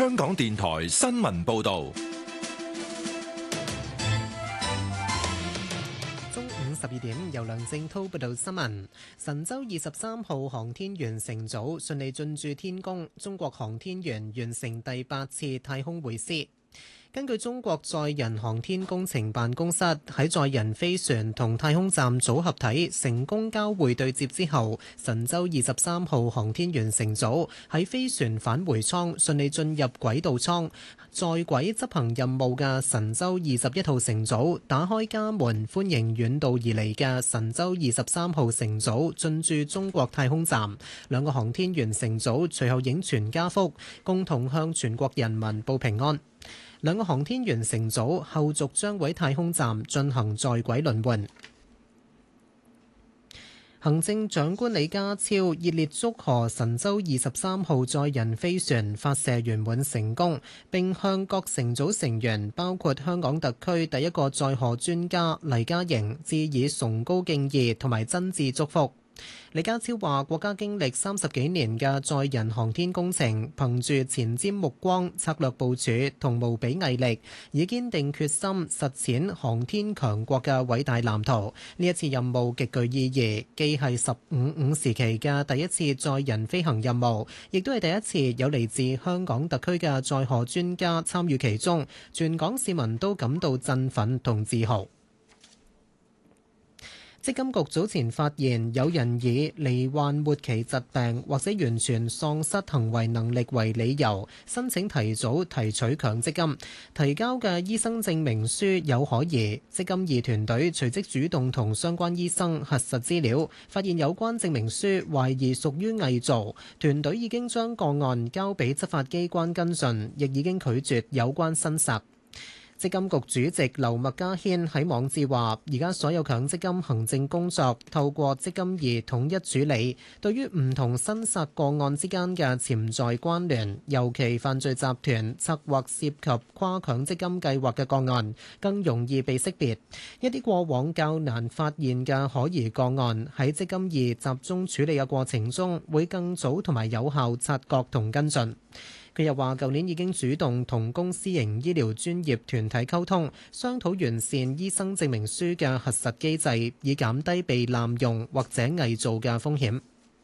香港電台新聞報道。 中午12點，由梁正滔報道新聞。神舟23號航天員乘組順利進駐天宮，中國航天員完成第8次太空會師。根據中國載人航天工程辦公室喺載人飛船同太空站組合體成功交會對接之後，神舟23號航天員乘組喺飛船返回艙順利進入軌道艙，在軌執行任務嘅神舟21號乘組打開家門，歡迎遠道而嚟嘅神舟23號乘組進駐中國太空站。兩個航天員乘組隨後影全家福，共同向全國人民報平安。兩個航天員乘組後續將會喺太空站進行在軌輪換。行政長官李家超熱烈祝賀神舟23號載人飛船發射圓滿成功，並向各乘組成員，包括香港特區第一個載荷專家黎嘉瑩致以崇高敬意同埋真摯祝福。李家超話：國家經歷30幾年嘅載人航天工程，憑住前瞻目光、策略部署同無比毅力，以堅定決心實踐航天強國嘅偉大藍圖。呢一次任務極具意義，既係15/5時期嘅第一次載人飛行任務，亦都係第一次有嚟自香港特區嘅載荷專家參與其中，全港市民都感到振奮同自豪。積金局早前發現有人以罹患末期疾病或者完全喪失行為能力為理由，申請提早提取強積金，提交嘅醫生證明書有可疑。積金易團隊隨即主動同相關醫生核實資料，發現有關證明書懷疑屬於偽造。團隊已經將個案交俾執法機關跟進，亦已經拒絕有關申索。積金局主席劉麥嘉軒喺網誌話：而家所有強積金行政工作透過積金易統一處理，對於唔同申索個案之間嘅潛在關聯，尤其犯罪集團策劃涉及跨強積金計劃嘅個案，更容易被識別。一啲過往較難發現嘅可疑個案，喺積金易集中處理嘅過程中，會更早同埋有效察覺同跟進。佢又話：舊年已經主動同公私營醫療專業團體溝通，商討完善醫生證明書嘅核實機制，以減低被濫用或者偽造嘅風險。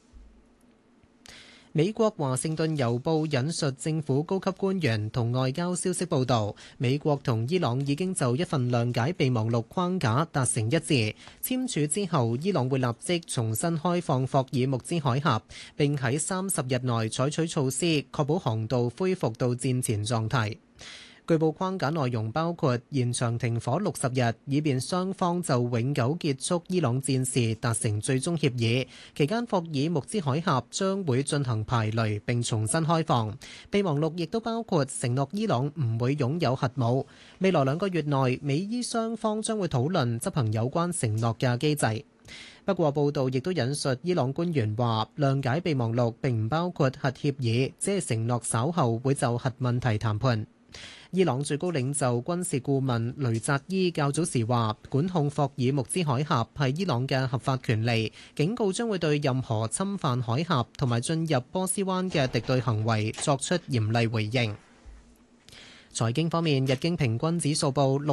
美國華盛頓郵報引述政府高級官員同外交消息報導，美國同伊朗已經就一份諒解備忘錄框架達成一致。簽署之後，伊朗會立即重新開放霍爾木茲海峽，並喺30日內採取措施，確保航道恢復到戰前狀態。據報框架內容包括延長停火60日，以便雙方就永久結束伊朗戰事達成最終協議。期間，霍爾木茲海峽將會進行排雷並重新開放。備忘錄亦都包括承諾伊朗唔會擁有核武。未來2個月內，美伊雙方將會討論執行有關承諾嘅機制。不過，報道亦都引述伊朗官員話，諒解備忘錄並唔包括核協議，只係承諾稍後會就核問題談判。伊朗最高領袖軍事顧問雷扎伊較早時話，管控霍爾木茲海峽係伊朗嘅合法權利，警告將會對任何侵犯海峽同埋進入波斯灣嘅敵對行為作出嚴厲回應。財經方面，日經平均指數報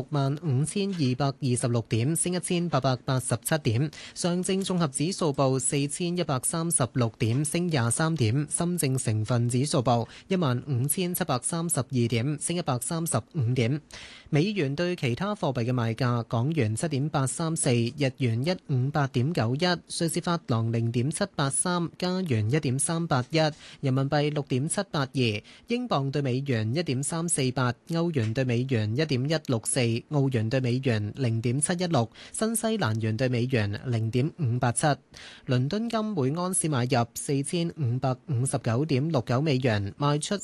65,226點，升1887點；上證綜合指數報4136點，升23點；深證成分指數報15,732點，升135點。美元對其他貨幣嘅賣價：港元7.834，日元158.91，瑞士法郎0.783，加元1.381，人民幣6.782，英鎊對美元1.348。歐元對美元1.164，澳元對美元0.716，新西蘭元對美元0.587。倫敦金每安士買入4559.69美元，賣出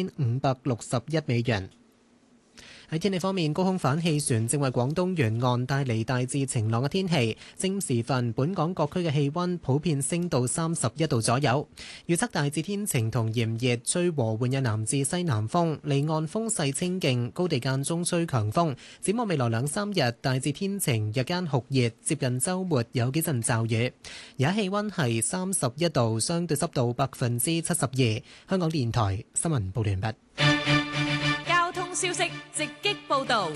4561美元。喺天氣方面，高空反氣旋正為廣東沿岸帶嚟大致晴朗嘅天氣。正午時分，本港各區嘅氣溫普遍升到31度左右。預測大致天晴同炎熱，吹和緩嘅南至西南風，離岸風勢清勁，高地間中吹強風。展望未來2-3日，大致天晴，日間酷熱，接近週末有幾陣驟雨。而家氣溫係31度，相對濕度72%。香港電台新聞報道完畢。 消息直擊報導。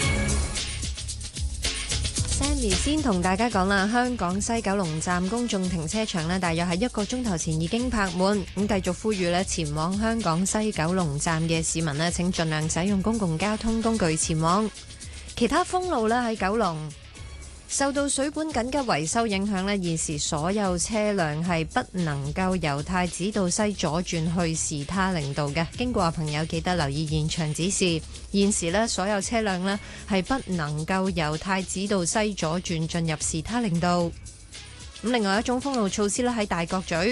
Sandy 先同大家講啦，香港西九龍站公眾停車場呢，大約喺1個鐘頭前已經泊滿，咁繼續呼籲呢，前往香港西九龍站嘅市民呢，請盡量使用公共交通工具前往。其他封路呢，喺九龍受到水管緊急維修影響呢，現時所有車輛係不能夠由太子道西左轉去士他靈道嘅。經過嘅朋友記得留意現場指示。現時呢，所有車輛呢係不能夠由太子道西左轉進入士他靈道。咁另外一種封路措施呢，喺大角咀